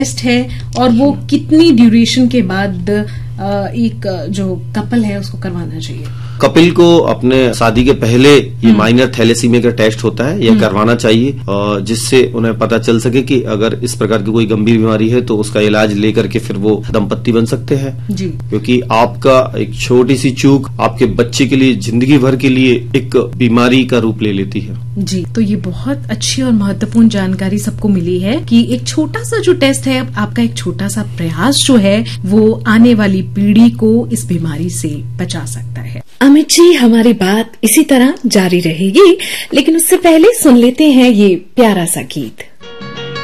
Test है और वो कितनी ड्यूरेशन के बाद एक जो कपल है उसको करवाना चाहिए? कपिल को अपने शादी के पहले ये माइनर थैलेसीमिया का टेस्ट होता है, यह करवाना चाहिए, जिससे उन्हें पता चल सके कि अगर इस प्रकार की कोई गंभीर बीमारी है तो उसका इलाज लेकर के फिर वो दंपत्ति बन सकते हैं जी। क्योंकि आपका एक छोटी सी चूक आपके बच्चे के लिए जिंदगी भर के लिए एक बीमारी का रूप ले लेती है जी। तो ये बहुत अच्छी और महत्वपूर्ण जानकारी सबको मिली है कि एक छोटा सा जो टेस्ट है, आपका एक छोटा सा प्रयास जो है वो आने वाली पीढ़ी को इस बीमारी से बचा सकता है। अमित जी, हमारी बात इसी तरह जारी रहेगी, लेकिन उससे पहले सुन लेते हैं ये प्यारा सा गीत।